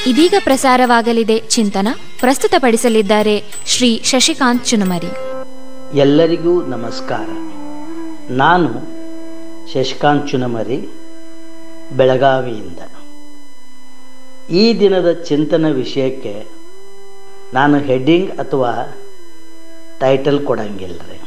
ಇದೀಗ ಪ್ರಸಾರವಾಗಲಿದೆ ಚಿಂತನ. ಪ್ರಸ್ತುತಪಡಿಸಲಿದ್ದಾರೆ ಶ್ರೀ ಶಶಿಕಾಂತ್ ಚುನಮರಿ. ಎಲ್ಲರಿಗೂ ನಮಸ್ಕಾರ. ನಾನು ಶಶಿಕಾಂತ್ ಚುನಮರಿ, ಬೆಳಗಾವಿಯಿಂದ. ಈ ದಿನದ ಚಿಂತನ ವಿಷಯಕ್ಕೆ ನಾನು ಹೆಡ್ಡಿಂಗ್ ಅಥವಾ ಟೈಟಲ್ ಕೊಡಂಗಿಲ್ಲ ರೀ.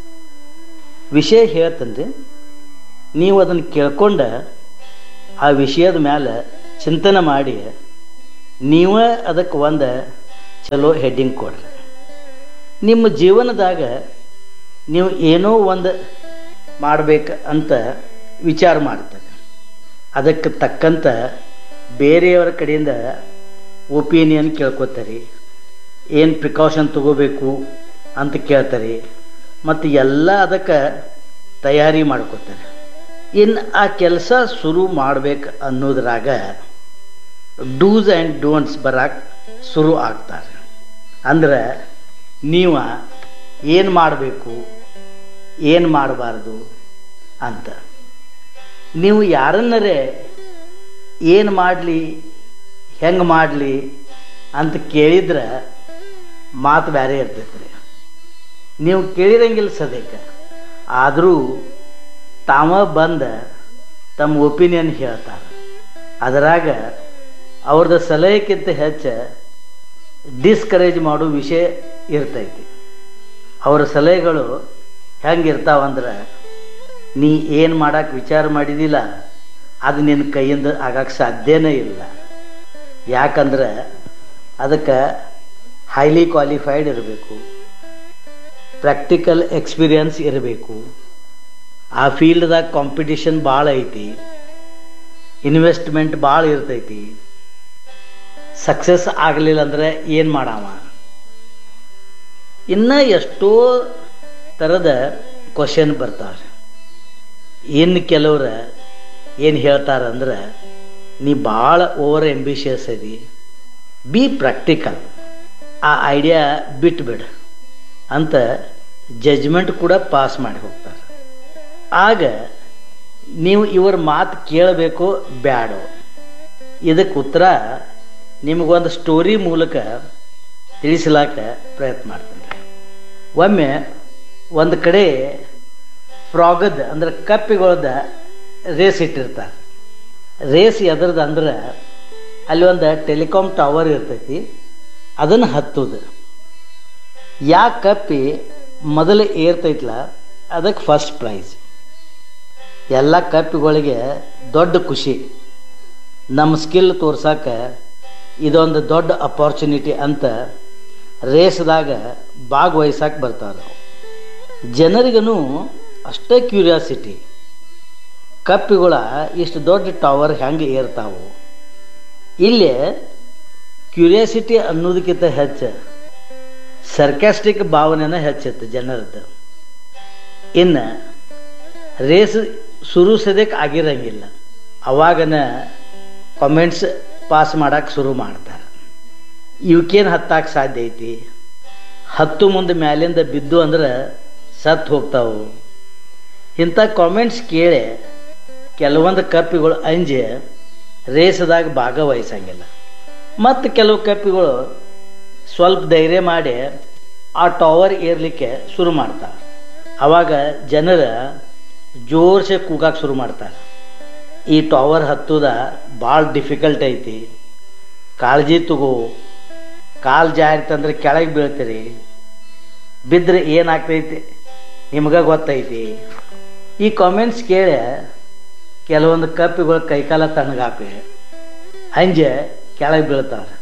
ವಿಷಯ ಹೇಳ್ತಂದ್ರೆ ನೀವು ಅದನ್ನು ಕೇಳ್ಕೊಂಡ ಆ ವಿಷಯದ ಮೇಲೆ ಚಿಂತನೆ ಮಾಡಿ ನೀವೇ ಅದಕ್ಕೆ ಒಂದು ಚಲೋ ಹೆಡ್ಡಿಂಗ್ ಕೊಡ್ರಿ. ನಿಮ್ಮ ಜೀವನದಾಗ ನೀವು ಏನೋ ಒಂದು ಮಾಡಬೇಕು ಅಂತ ವಿಚಾರ ಮಾಡ್ತಾರೆ. ಅದಕ್ಕೆ ತಕ್ಕಂಥ ಬೇರೆಯವರ ಕಡೆಯಿಂದ ಒಪಿನಿಯನ್ ಕೇಳ್ಕೊತಾರೆ, ಏನು ಪ್ರಿಕಾಷನ್ ತಗೋಬೇಕು ಅಂತ ಕೇಳ್ತಾರೆ, ಮತ್ತು ಎಲ್ಲ ಅದಕ್ಕೆ ತಯಾರಿ ಮಾಡ್ಕೋತಾರೆ. ಇನ್ನು ಆ ಕೆಲಸ ಶುರು ಮಾಡಬೇಕು ಅನ್ನೋದ್ರಾಗ ಡೂಸ್ ಆ್ಯಂಡ್ ಡೋಂಟ್ಸ್ ಬರಕ್ಕೆ ಶುರು ಆಗ್ತಾರೆ. ಅಂದ್ರೆ ನೀವು ಏನು ಮಾಡಬೇಕು, ಏನು ಮಾಡಬಾರ್ದು ಅಂತ. ನೀವು ಯಾರನ್ನರೇ ಏನು ಮಾಡಲಿ, ಹೆಂಗೆ ಮಾಡಲಿ ಅಂತ ಕೇಳಿದ್ರೆ ಮಾತು ಬೇರೆ ಇರ್ತೈತೆ ರೀ. ನೀವು ಕೇಳಿರಂಗಿಲ್ಲ ಸದ್ಯಕ್ಕೆ, ಆದರೂ ತಾವ ಬಂದ ತಮ್ಮ ಒಪಿನಿಯನ್ ಹೇಳ್ತಾರೆ. ಅದರಾಗ ಅವ್ರದ್ದು ಸಲಹೆಕ್ಕಿಂತ ಹೆಚ್ಚು ಡಿಸ್ಕರೇಜ್ ಮಾಡೋ ವಿಷಯ ಇರ್ತೈತಿ. ಅವರ ಸಲಹೆಗಳು ಹೆಂಗಿರ್ತಾವಂದ್ರೆ, ನೀ ಏನು ಮಾಡಕ್ಕೆ ವಿಚಾರ ಮಾಡಿದಿಲ್ಲ ಅದು ನಿನ್ನ ಕೈಯಿಂದ ಆಗಕ್ಕೆ ಸಾಧ್ಯನೇ ಇಲ್ಲ. ಯಾಕಂದ್ರೆ ಅದಕ್ಕೆ ಹೈಲಿ ಕ್ವಾಲಿಫೈಡ್ ಇರಬೇಕು, ಪ್ರಾಕ್ಟಿಕಲ್ ಎಕ್ಸ್ಪೀರಿಯನ್ಸ್ ಇರಬೇಕು, ಆ ಫೀಲ್ಡ್ದಾಗ ಕಾಂಪಿಟಿಷನ್ ಭಾಳ ಐತಿ, ಇನ್ವೆಸ್ಟ್ಮೆಂಟ್ ಭಾಳ ಇರ್ತೈತಿ. ಸಕ್ಸಸ್ ಆಗಲಿಲ್ಲ ಅಂದರೆ ಏನು ಮಾಡಾವ. ಇನ್ನೂ ಎಷ್ಟೋ ಥರದ ಕ್ವಶನ್ ಬರ್ತಾವೆ. ಇನ್ನು ಕೆಲವ್ರು ಏನು ಹೇಳ್ತಾರಂದ್ರೆ, ನೀ ಭಾಳ ಓವರ್ ಆಂಬಿಷಿಯಸ್ ಅದಿ, ಬಿ ಪ್ರಾಕ್ಟಿಕಲ್, ಆ ಐಡಿಯಾ ಬಿಟ್ಬಿಡು ಅಂತ ಜಜ್ಮೆಂಟ್ ಕೂಡ ಪಾಸ್ ಮಾಡಿ ಹೋಗ್ತಾರೆ. ಆಗ ನೀವು ಇವರ ಮಾತು ಕೇಳಬೇಕು ಬ್ಯಾಡೋ? ಇದಕ್ಕೆ ಉತ್ತರ ನಿಮಗೊಂದು ಸ್ಟೋರಿ ಮೂಲಕ ತಿಳಿಸಲಾಕ ಪ್ರಯತ್ನ ಮಾಡ್ತೀನಿ. ಒಮ್ಮೆ ಒಂದು ಕಡೆ ಫ್ರಾಗದ ಅಂದ್ರೆ ಕಪ್ಪಿಗಳದ ರೇಸ್ ಇಟ್ಟಿರ್ತಾರೆ. ರೇಸ್ ಎದ್ರದ್ದು ಅಂದ್ರೆ ಅಲ್ಲಿ ಒಂದು ಟೆಲಿಕಾಮ್ ಟವರ್ ಇರ್ತೈತಿ, ಅದನ್ನು ಹತ್ತುದು. ಯಾ ಕಪ್ಪಿ ಮೊದಲು ಏರ್ತೈತಲ್ಲ ಅದಕ್ಕೆ ಫಸ್ಟ್ ಪ್ರೈಸ್. ಎಲ್ಲ ಕಪ್ಪಿಗಳಿಗೆ ದೊಡ್ಡ ಖುಷಿ, ನಮ್ಮ ಸ್ಕಿಲ್ ತೋರ್ಸಕ್ಕೆ ಇದೊಂದು ದೊಡ್ಡ ಅಪಾರ್ಚುನಿಟಿ ಅಂತ ರೇಸ್ದಾಗ ಭಾಗವಹಿಸಕ್ಕೆ ಬರ್ತಾರೆ. ಜನರಿಗೂ ಅಷ್ಟೇ ಕ್ಯೂರಿಯಾಸಿಟಿ, ಕಪ್ಪಿಗಳ ಇಷ್ಟು ದೊಡ್ಡ ಟವರ್ ಹೆಂಗೆ ಏರ್ತಾವು. ಇಲ್ಲಿ ಕ್ಯೂರಿಯಾಸಿಟಿ ಅನ್ನೋದಕ್ಕಿಂತ ಹೆಚ್ಚು ಸರ್ಕ್ಯಾಸ್ಟಿಕ್ ಭಾವನೆನ ಹೆಚ್ಚೈತೆ ಜನರದ್ದು. ಇನ್ನು ರೇಸ್ ಶುರು ಸದ್ಯಕ್ಕೆ ಆಗಿರಂಗಿಲ್ಲ, ಅವಾಗನ ಕಾಮೆಂಟ್ಸ್ ಪಾಸ್ ಮಾಡಕ್ಕೆ ಶುರು ಮಾಡ್ತಾರೆ. ಇವಕ್ಕೇನು ಹತ್ತಕ್ಕೆ ಸಾಧ್ಯ ಐತಿ, ಹತ್ತು ಮುಂದೆ ಮ್ಯಾಲಿಂದ ಬಿದ್ದು ಅಂದ್ರೆ ಸತ್ತು ಹೋಗ್ತಾವು. ಇಂಥ ಕಾಮೆಂಟ್ಸ್ ಕೇಳಿ ಕೆಲವೊಂದು ಕಪ್ಪಿಗಳು ಅಂಜಿ ರೇಸ್ದಾಗ ಭಾಗವಹಿಸಂಗಿಲ್ಲ. ಮತ್ತು ಕೆಲವು ಕಪ್ಪಿಗಳು ಸ್ವಲ್ಪ ಧೈರ್ಯ ಮಾಡಿ ಆ ಟವರ್ ಏರ್ಲಿಕ್ಕೆ ಶುರು ಮಾಡ್ತಾರೆ. ಆವಾಗ ಜನರ ಜೋರ್ಸೆ ಕೂಗಕ್ಕೆ ಶುರು ಮಾಡ್ತಾರೆ, ಈ ಟವರ್ ಹತ್ತುದ ಭಾಳ ಡಿಫಿಕಲ್ಟ್ ಐತಿ, ಕಾಳಜಿ ತಗೋ, ಕಾಲು ಜಾರಿತಂದ್ರೆ ಕೆಳಗೆ ಬೀಳ್ತೀರಿ, ಬಿದ್ದರೆ ಏನಾಗ್ತೈತಿ ನಿಮ್ಗೆ ಗೊತ್ತೈತಿ. ಈ ಕಾಮೆಂಟ್ಸ್ ಕೇಳಿ ಕೆಲವೊಂದು ಕಪ್ಪಿಗಳು ಕೈಕಾಲ ತಣ್ಣಗಾಪಿ ಅಂಜೆ ಕೆಳಗೆ ಬೀಳ್ತಾರೆ.